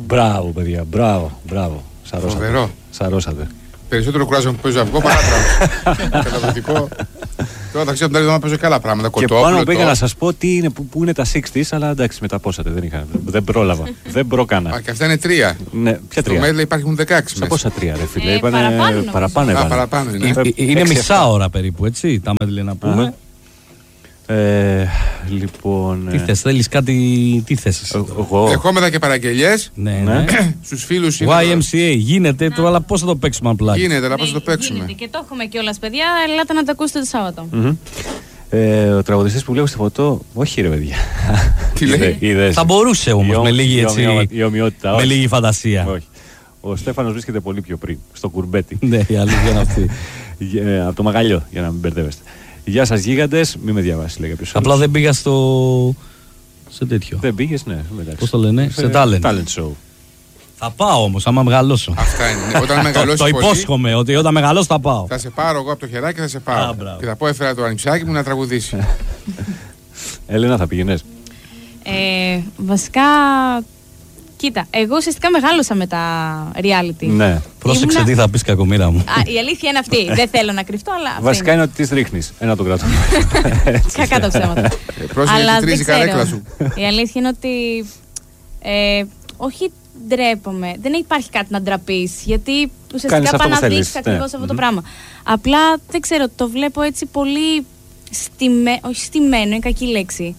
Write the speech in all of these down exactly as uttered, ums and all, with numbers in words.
Μπράβο, παιδιά, μπράβο, μπράβο. Φοβερό. Σαρώσατε. Περισσότερο κουράζω που παίζω αυγό παρά πράγμα. Καταπληκτικό. Τώρα θα ξέρω ότι να παίζω και άλλα πράγματα. Και πάνω πήγα να σας πω τι είναι, που, που είναι τα εξήντα, αλλά εντάξει, μεταπόσατε, δεν είχα. Δεν πρόλαβα. Δεν προκάνα. Α, και αυτά είναι τρία. Ναι, ποια τρία. Στο Medley υπάρχουν δεκαέξι. Σε πόσα τρία, ρε φίλε. Ε, Είπανε παραπάνω, παραπάνω. Α, παραπάνω είναι. Ε, είναι μισά ώρα περίπου, έτσι, τα Medley να πούμε. Ε, λοιπόν. Τι θες, θέλεις κάτι, τι θες. Εγώ. Δεχόμεθα και παραγγελιές. Ναι, ναι. Στους φίλους γουάι εμ σι έι γίνεται το, αλλά πώς θα το παίξουμε απλά. Γίνεται, αλλά πώς θα το παίξουμε. Γίνεται και το έχουμε κιόλας, παιδιά. Ελάτε να το ακούσετε το Σάββατο. Mm-hmm. Ε, ο τραγουδιστής που βλέπω στη φωτό. Όχι, ρε παιδιά. Τι λέει. Είδες. Θα μπορούσε όμως με λίγη, έτσι, η ομοιότητα, με λίγη φαντασία. Όχι. Ο Στέφανος βρίσκεται πολύ πιο πριν, στο κουρμπέτι. Ναι, η αλήθεια είναι αυτή. Από το Μαγαλιό, για να μην μπερδεύεστε. Γεια σας γίγαντες, μη με διαβάσει, λέει κάποιος. Απλά δεν πήγα στο. Σε τέτοιο. Δεν πήγες, ναι. Πώς το λένε, σε, σε talent. talent show. Θα πάω όμως, άμα μεγαλώσω. Αυτά είναι. Όταν μεγαλώσει. Το υπόσχομαι ότι όταν μεγαλώσω θα πάω. Θα σε πάρω εγώ από το χεράκι και θα σε πάρω. Α, και θα πω έφερα το ανιψάκι μου να τραγουδήσει. Έλενα, θα πήγαινες. Ε, βασικά. Κοίτα, εγώ ουσιαστικά μεγάλωσα με τα reality. Ναι. Πρόσεξε τι θα πεις, κακομοίρα μου. Α, η αλήθεια είναι αυτή. Δεν θέλω να κρυφτώ, αλλά. Βασικά είναι ότι τις ρίχνεις. Ένα το κρατώ. Κακά τα ψέματα. Πρόσεξε τι τρίζει η καρέκλα σου. Η αλήθεια είναι ότι. Ε, όχι ντρέπομαι. Δεν υπάρχει κάτι να ντραπείς. Γιατί ουσιαστικά πάνε να δείξεις ακριβώς αυτό το πράγμα. Απλά δεν ξέρω, το βλέπω έτσι πολύ στημένο. Όχι στημένο, είναι κακή λέξη.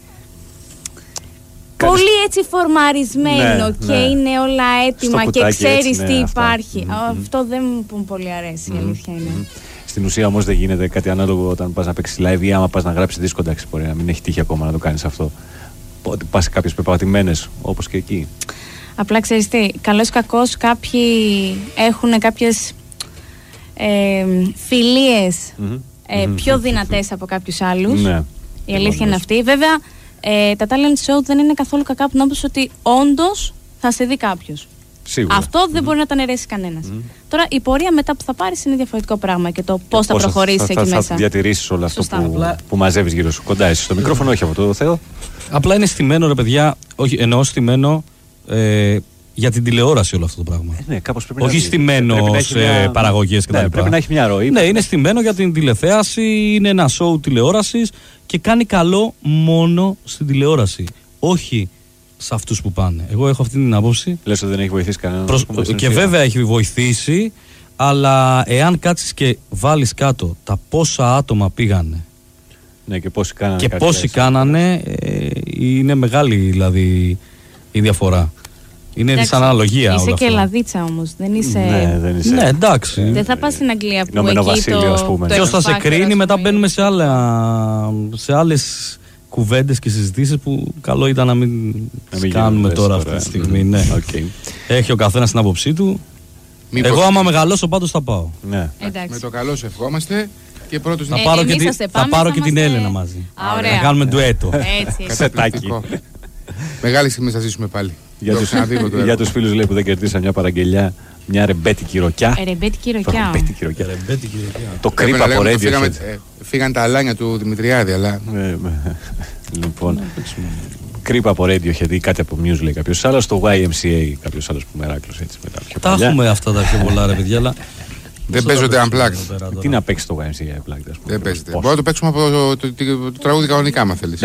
Πολύ έτσι φορμαρισμένο ναι, και ναι. είναι όλα έτοιμα και ξέρεις έτσι, τι ναι, υπάρχει. αυτά. Αυτό δεν μου πολύ αρέσει, η Mm-hmm. αλήθεια είναι. Mm-hmm. Στην ουσία όμως δεν γίνεται κάτι ανάλογο όταν πας να παίξεις live ή άμα πας να γράψεις δίσκο. Εντάξει, μπορεί να μην έχει τύχει ακόμα να το κάνεις αυτό. Ότι πας σε κάποιες πεπατημένες όπως και εκεί. Απλά ξέρεις τι, καλώς ή κακώς κάποιοι έχουν κάποιες ε, φιλίες Mm-hmm. ε, πιο mm-hmm. δυνατές από κάποιους άλλους. Ναι. Η αλήθεια είναι αυτή. Βέβαια, ε, τα talent show δεν είναι καθόλου κακά από την άποψη ότι όντως θα σε δει κάποιος. Σίγουρα. Αυτό δεν mm-hmm. μπορεί να τα αναιρέσει κανένας. Mm-hmm. Τώρα η πορεία μετά που θα πάρεις είναι διαφορετικό πράγμα και το πώς θα προχωρήσεις εκεί θα, μέσα. Θα διατηρήσεις όλο αυτό Σωστά. που, που μαζεύεις γύρω σου. Κοντά εσύ στο μικρόφωνο, όχι από το Θεό. Απλά είναι στημένο, ρε παιδιά, όχι, εννοώ στημένο ε, για την τηλεόραση όλο αυτό το πράγμα. Ε, ναι, κάπως πρέπει όχι να στημένο σε μια... παραγωγές κτλ. Ναι, πρέπει να έχει μια ροή. Ναι, είναι στημένο για την τηλεθέαση, είναι ένα show τηλεόρασης και κάνει καλό μόνο στην τηλεόραση. Όχι σε αυτούς που πάνε. Εγώ έχω αυτή την άποψη. Λες ότι δεν έχει βοηθήσει κανέναν. Προς... Και βέβαια έχει βοηθήσει, αλλά εάν κάτσεις και βάλεις κάτω τα πόσα άτομα πήγανε. Ναι, και πόσοι κάνανε. Και πόσοι κάνανε, ε, είναι μεγάλη δηλαδή η διαφορά. Είναι δυσαναλογία. Είσαι και Ελλαδίτσα όμως. Δεν είσαι. Ναι, δεν είσαι. Ναι, εντάξει. Δεν θα πας στην Αγγλία που Ηνωμένο εκεί Βασίλειο, το, ας πούμε. Ποιος θα σε κρίνει, μετά μπαίνουμε σε, άλλα, σε άλλες κουβέντες και συζητήσεις που καλό ήταν να μην, να μην κάνουμε τώρα αυτή τη στιγμή. Ναι. Okay. Έχει ο καθένας την άποψή του. Μήπως... Εγώ άμα μεγαλώσω πάντως θα πάω. Ναι. Με το καλό σε ευχόμαστε. Και πρώτος θα να... πάρω, ε, και, τη, θα θα πάρω θα και την Έλενα μαζί. Α, ωραία. Να κάνουμε ντουέτο. Έτσι. Σετάκι. Μεγάλη στιγμή θα ζήσουμε πάλι. Για τους, για τους φίλους λέει, που δεν κερδίσαν μια παραγγελιά, μια ρεμπέτικη ροκιά. Ε, ρεμπέτικη ροκιά. Ρεμπέτικη ροκιά. Το κρύπα από Radio. Φύγαν τα αλάνια του Δημητριάδη, αλλά. Λοιπόν. Κρύπα από Radiohead ή κάτι από Muse λέει κάποιος άλλος. Το γουάι εμ σι έι κάποιος άλλος που μεράκλωσε έτσι μετά. Τα έχουμε αυτά τα πιο πολλά ρε παιδιά, αλλά. Δεν παίζονται unplugged. Τι να παίξει το γουάι εμ σι έι unplugged, ας πούμε. Δεν παίζεται. Μπορούμε να το παίξουμε από το τραγούδι κανονικά, άμα θέλεις.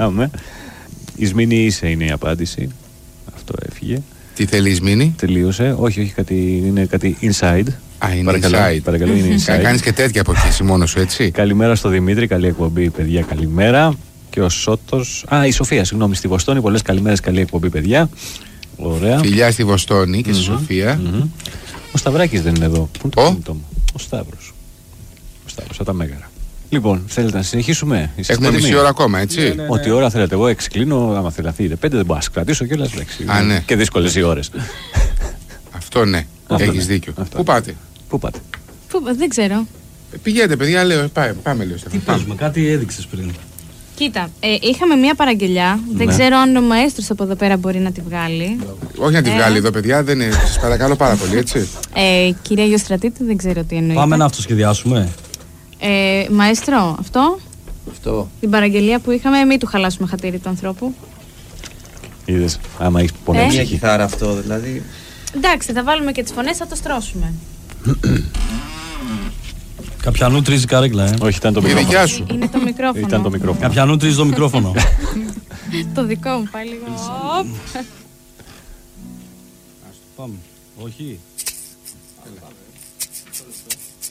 Η Σμήνη είσαι είναι η απάντηση. Αυτό έφυγε. Τι θέλει η Σμήνη? Τελείωσε. Όχι, όχι, κάτι, είναι κάτι inside. Α, είναι παρακαλώ, inside. Παρακαλώ, είναι inside. Κάνεις και τέτοια από εκεί μόνο σου, έτσι. Καλημέρα στο Δημήτρη, καλή εκπομπή, παιδιά, καλημέρα. Και ο Σώτος. Α, η Σοφία, συγγνώμη, στη Βοστόνη. Πολλές καλημέρες, καλή εκπομπή, παιδιά. Ωραία. Φιλιά στη Βοστόνη και mm-hmm. στη Σοφία. Mm-hmm. Ο Σταυράκης δεν είναι εδώ. Πού είναι το κινητό μου? Ο Σταύρος. Ο Σταύρος, από τα Μέγαρα. Λοιπόν, θέλετε να συνεχίσουμε? Έχουμε μισή ώρα ακόμα, έτσι. Ναι, ναι, ναι. Ό,τι ώρα θέλετε. Εγώ έξι κλείνω. Άμα θέλετε, πέντε δεν μπορώ να κρατήσω κιόλας. Α, ναι. Και δύσκολες οι ώρες. Αυτό ναι. Έχεις δίκιο. Αυτό. Πού πάτε? Πού πάτε? Πού, δεν ξέρω. Ε, πηγαίνετε, παιδιά, λέω. Πάμε, πάμε λέω. Τι παίζουμε, κάτι έδειξες πριν. Κοίτα, ε, είχαμε μία παραγγελιά. Ναι. Δεν ξέρω αν ο μαέστρος από εδώ πέρα μπορεί να τη βγάλει. Όχι να τη ε. βγάλει εδώ, παιδιά. Δεν είναι. Σας παρακαλώ πάρα πολύ, έτσι. Ε, κυρία Γεωστρατήτη, δεν ξέρω τι εννοείται. Πάμε να αυτοσχεδιάσουμε. Ε, μαέστρο, αυτό. Αυτό. Την παραγγελία που είχαμε, μην του χαλάσουμε χατήρι του ανθρώπου. Είδες, άμα έχεις πονάει Μια ψυχή. κιθάρα αυτό δηλαδή. Εντάξει, θα βάλουμε και τις φωνές, θα το στρώσουμε. Καπιανού τρίζει καρέκλα, ε. Όχι, ήταν το Η μικρόφωνο. δικιά σου. Είναι το μικρόφωνο. Ήταν το μικρόφωνο. Καπιανού τρίζει το μικρόφωνο. Το δικό μου, πάει λίγο. Οπ. Πάμε. Όχι.